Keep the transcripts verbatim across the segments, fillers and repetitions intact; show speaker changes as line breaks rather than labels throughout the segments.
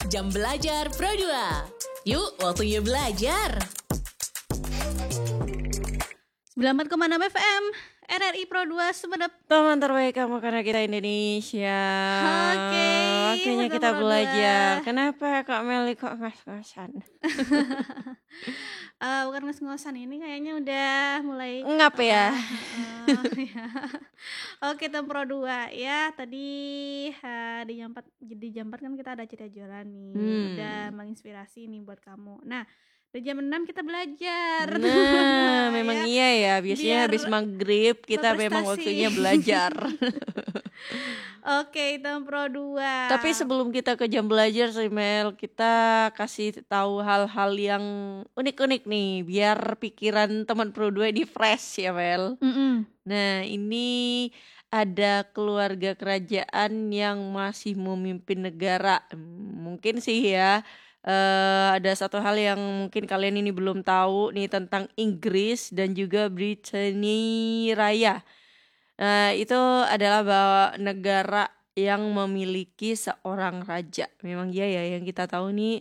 Jam Belajar Pro dua. Yuk, waktunya belajar.
sembilan puluh empat koma enam F M R R I Pro dua Sumenep.
Teman terbaik kamu karena kita Indonesia.
Oke,
Waktunya
Pro
kita
dua.
belajar. Kenapa Kak Meli kok ngos-ngosan?
Eh, bukan ngos-ngosan, ini kayaknya udah mulai
Ngap ya?
Oh, ya. Oke, Tem Pro dua ya. Tadi eh, di jam empat di jam empat kan kita ada cerita jualan nih.
Hmm.
Udah menginspirasi nih buat kamu. Nah, di jam enam kita belajar.
Nah, memang
Ya,
iya ya. Biasanya
biar
habis maghrib kita memang
berprestasi.
waktunya belajar.
Oke, Tem Pro dua.
Tapi sebelum kita ke jam belajar sih Mel, kita kasih tahu hal-hal yang unik-unik nih, biar pikiran teman Pro dua ini fresh ya Mel.
Mm-mm.
Nah, ini ada keluarga kerajaan yang masih memimpin negara. Hmm, Mungkin sih ya, eh, ada satu hal yang mungkin kalian ini belum tahu nih tentang Inggris dan juga Britania Raya. Nah, itu adalah bahwa negara yang memiliki seorang raja. Memang iya ya, yang kita tahu nih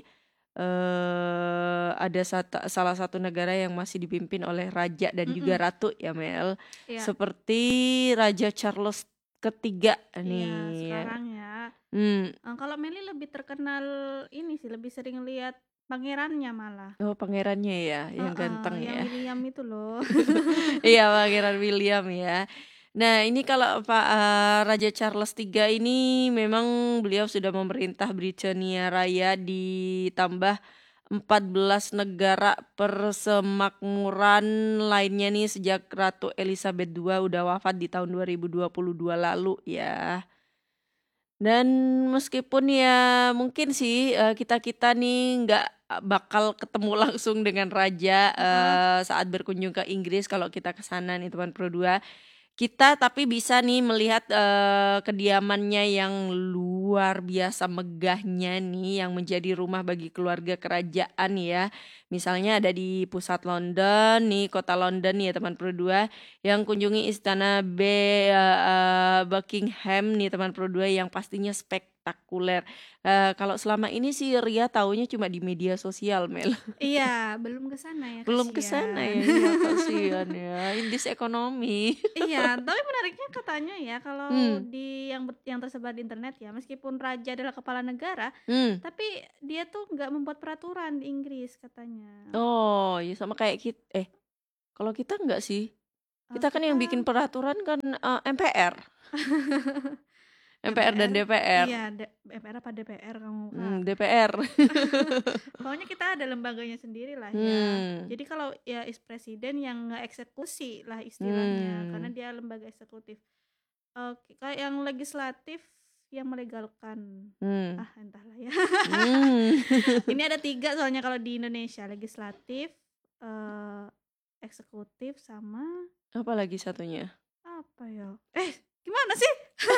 eh ada satu, salah satu negara yang masih dipimpin oleh raja dan juga
Mm-mm.
ratu ya Mel.
Iya.
Seperti Raja Charles ketiga nih.
Iya, sekarang ya.
Hmm.
Eh, kalau Meli lebih terkenal ini sih, lebih sering lihat pangerannya malah.
Oh, pangerannya ya, yang
Eh, eh,
ganteng
yang
ya.
William itu loh.
Iya, Pangeran William ya. Nah, ini kalau Pak eh, Raja Charles tiga ini memang beliau sudah memerintah Britania Raya ditambah empat belas negara persemakmuran lainnya nih sejak Ratu Elizabeth kedua udah wafat di tahun dua ribu dua puluh dua lalu ya. Dan meskipun ya mungkin sih eh, kita-kita nih nggak bakal ketemu langsung dengan raja eh, saat berkunjung ke Inggris kalau kita ke sana nih teman Pro dua. Kita tapi bisa nih melihat eh, kediamannya yang luar biasa megahnya nih yang menjadi rumah bagi keluarga kerajaan ya. Misalnya ada di pusat London nih, kota London nih ya teman Pro dua, yang kunjungi istana B, eh, eh, Buckingham nih teman Pro dua yang pastinya spektakuler. Eh, kalau selama ini sih Ria taunya cuma di media sosial Mel.
Iya, belum ke sana ya,
Belum ke sana ya,
kasihan.
iya kasihan ya. Indis ekonomi.
Iya, tapi menariknya katanya ya kalau
Hmm.
di yang ber- yang tersebar di internet ya, meskipun raja adalah kepala negara,
Hmm.
tapi dia tuh nggak membuat peraturan di Inggris katanya.
Oh, ya sama kayak kita. Eh, kalau kita enggak sih.
Eh,
Kita kan yang
kita
bikin peraturan kan eh, M P R. M P R dan D P R.
Iya, D- M P R apa D P R kamu? Kak?
Hmm, D P R.
Pokoknya kita ada lembaganya sendiri lah ya.
Hmm.
Jadi kalau ya is presiden yang nge-eksekusi lah istilahnya,
Hmm.
karena dia lembaga eksekutif. Oke, kayak yang legislatif yang melegalkan.
Hmm.
Ah, entahlah ya.
Hmm.
Ini ada tiga soalnya kalau di Indonesia, legislatif, eh, eksekutif, sama
Apa lagi satunya?
apa ya? Eh, gimana sih?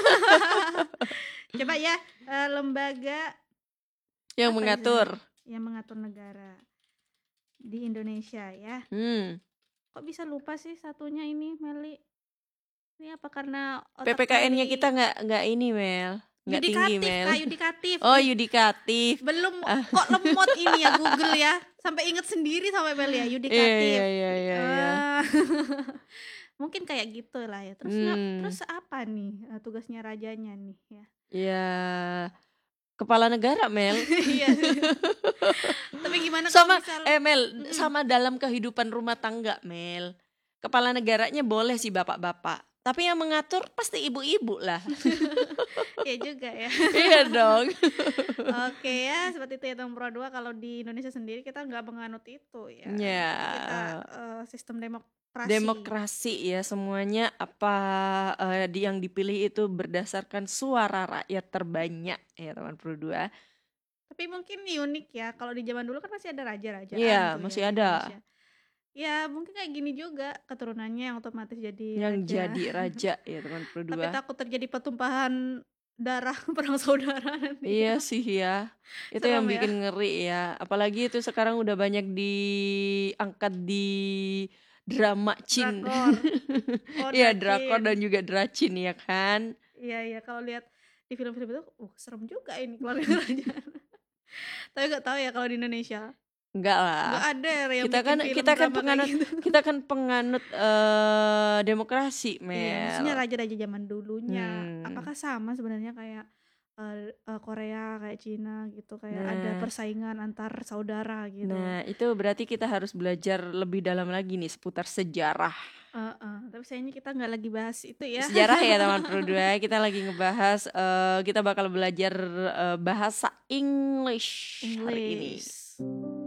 Coba ya, eh, lembaga
Yang
apa
mengatur.
istilahnya? Yang mengatur negara di Indonesia ya.
Hmm.
Kok bisa lupa sih satunya ini, Meli? Ini apa karena
P
otak
P K N-nya
Meli-
kita nggak nggak ini Mel, nggak tinggi
Yudikatif,
Mel.
Kak, yudikatif.
Oh,
Ih,
yudikatif.
belum kok lemot ini ya Google ya. Sampai inget sendiri sampai Meli ya, yudikatif.
Iya iya iya iya.
Ah. Mungkin kayak gitu lah ya. Terus ngap-
Hmm.
terus apa nih eh, tugasnya rajanya nih ya?
Ya, kepala negara Mel.
Iya. Tapi gimana
Sama
kalau misal
eh Mel,
Mm-mm.
sama dalam kehidupan rumah tangga Mel. Kepala negaranya boleh sih bapak-bapak, tapi yang mengatur pasti ibu-ibu lah.
ya juga ya.
Iya dong.
Oke ya, seperti itu ya Tom Pro dua. Kalau di Indonesia sendiri kita nggak menganut itu ya.
Ya.
Kita eh, sistem demokrasi.
Demokrasi ya, semuanya apa eh, di yang dipilih itu berdasarkan suara rakyat terbanyak ya teman Pro dua.
Tapi mungkin unik ya. Kalau di zaman dulu kan masih ada raja-rajaan
Iya,
tuh
masih
ya di
ada.
Indonesia. Ya mungkin kayak gini juga keturunannya yang otomatis jadi
Yang
raja.
jadi raja ya teman Pro
Tapi
dua.
takut terjadi pertumpahan darah perang saudara nanti.
Iya sih ya, itu
Serem
yang
ya.
bikin ngeri ya. Apalagi itu sekarang udah banyak diangkat di drama Chin.
Drakor. Oh,
Iya,
Dracin.
drakor dan juga dracin ya kan.
Iya iya kalau lihat di film-film itu, uh serem juga ini keluarga kerajaan. Tapi nggak tahu ya kalau di Indonesia.
Enggak
Nggak
lah.
ada yang
Kita
bikin
kan
film
kita kan
drama kayak
penganut
gitu.
kita kan penganut eh demokrasi,
Iya, maksudnya
Mel.
raja-raja zaman dulunya.
Hmm.
Apakah sama sebenarnya kayak eh, eh, Korea, kayak Cina gitu, kayak ada
Nah,
persaingan antar saudara gitu.
nah itu berarti kita harus belajar lebih dalam lagi nih seputar sejarah.
Eh, eh, Tapi sayangnya kita nggak lagi bahas itu ya.
Sejarah ya teman Pro dua. Kita lagi ngebahas eh kita bakal belajar eh, bahasa English hari ini.
English.